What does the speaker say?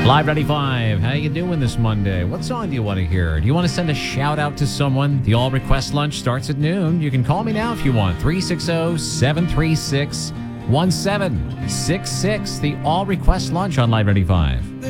Live 95, how you doing this Monday? What song do you want to hear? Do you want to send a shout out to someone? The All Request Lunch starts at noon. You can call me now if you want. 360-736-1766. The All Request Lunch on Live 95.